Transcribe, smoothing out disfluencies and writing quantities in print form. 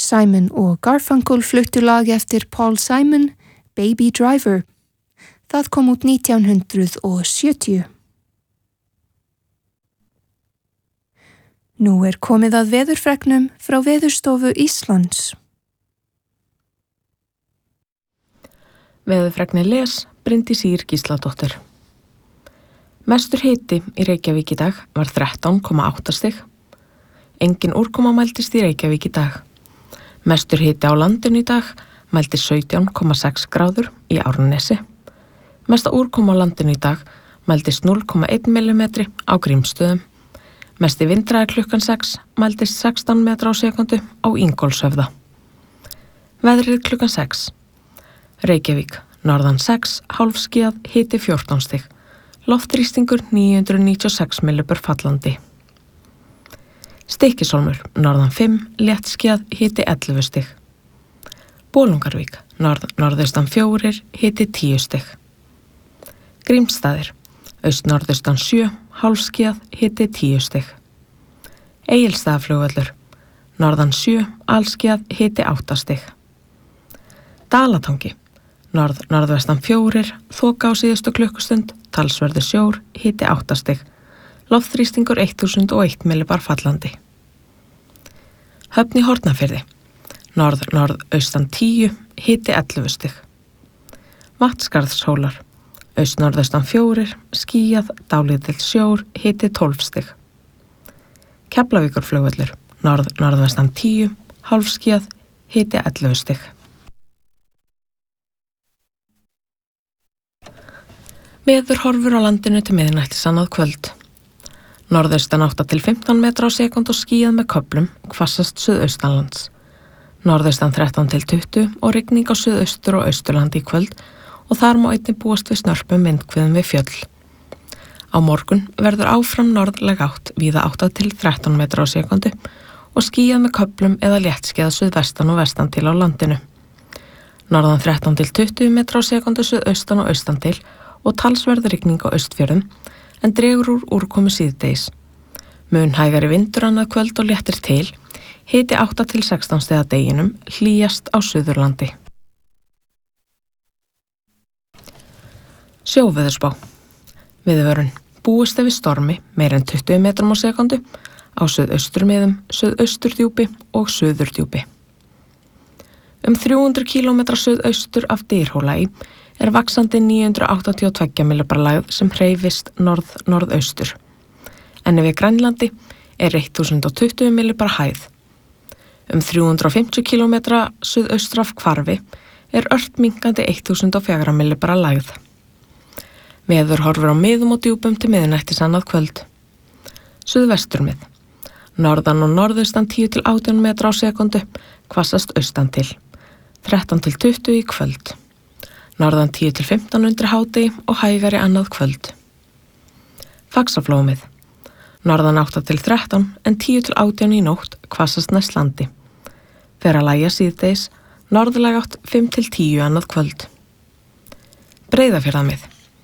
Simon og Garfunkel fluttu lag eftir Paul Simon, Baby Driver. Það kom út 1970. Nú komið að veðurfregnum frá Veðurstofu Íslands. Veðurfregni les Bryndís Ýr Gísladóttir. Mestur hiti í Reykjavík í dag var 13,8 stig. Engin úrkoma mældist í Reykjavík í dag. Mestur hiti á landinu í dag mældist 17,6 gráður í Árnesi. Mesta úrkoma á landinu í dag mældist 0,1 mm á Grímsstöðum. Mesti vindræði klukkan 6 mældist 16 metra á sekundu á Ingólfshöfða. Veðrið klukkan 6. Reykjavík, norðan 6, hálfskýjað, hiti 14 stig. Loftþrýstingur 996 millibur fallandi. Stykkishólmur, norðan 5, léttskýjað, hiti 11 stig. Bolungarvík, norðaustan 4, hiti 10 stig. Grímsstaðir, austnorðaustan 7, hálfskýjað, hiti 10 stig. Egilsstaðaflugvöllur, norðan 7, alskýjað, hiti 8 stig. Dalatangi, norðvestan 4, þoka á síðustu klukkustund, talsverður sjór, hiti 8 stig. Loftþrýstingur 1001 millibar fallandi. Höfn í Hornafirði, norðaustan 10, hiti 11 stig. Vatnsskarðshólar, austnorðaustan 4, skýjað, dálítill sjór, hiti 12 stig. Keflavíkurflugvöllur, norðvestan 10, hálfskýjað, hiti 11 stig. Veðurhorfur á landinu til miðnættis annað kvöld. Norðaustan 8 til 15 metra á sekúndu og skýjað með köflum, hvassast suðaustanlands. Norðaustan 13 til 20 og rigning á suðaustur og austurlandi í kvöld og þar má einnig búast við snörpum vindhviðum við fjöll. Á morgun verður áfram norðlæg átt víða 8 til 13 metra á sekundu og skýjað með köflum eða léttskýjað suðvestan og vestan til á landinu. Norðan 13 til 20 metra á sekundu suðaustan og austan til og talsverð rigning á austfjörðum en dregur úr úrkomu síðdegis. Mun hægari vindur annað kvöld og léttir til, hiti 8 til 16 stig að deginum, hlýjast á Suðurlandi. Sjóveðurspá. Viðvörun. Búist við stormi meira en 20 metrum á sekundu á suðausturmiðum, suðausturdjúpi og suðurdjúpi. 300 km suðaustur af Dyrhólaey vaxandi 982 millibar lægð sem hreyfist norðaustur. En við Grænlandi 1020 millibar hæð. 350 km suðaustur af Hvarfi ört minnkandi 1004 millibara lægð. Veður horfur á miðum og djúpum til miðnættis annað kvöld. Suðvesturmið. Norðan og norðaustan 10 til 18 metra á sekundu, hvassast austan til. 13 til 20 í kvöld. Norðan 10 til 15 undir hádegi og hægari annað kvöld. Faxaflómið. Norðan 8 til 13 en 10 til 18 í nótt, hvassast næst landi. Fer að lægja síðdegis, norðlæg átt 5 til 10 annað kvöld. Breiðafjarðarmið.